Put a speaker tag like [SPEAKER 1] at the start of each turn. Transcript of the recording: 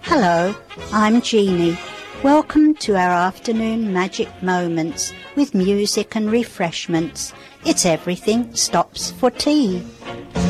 [SPEAKER 1] Hello, I'm Jeannie. Welcome to our afternoon magic moments with music and refreshments. It's Everything Stops for Tea.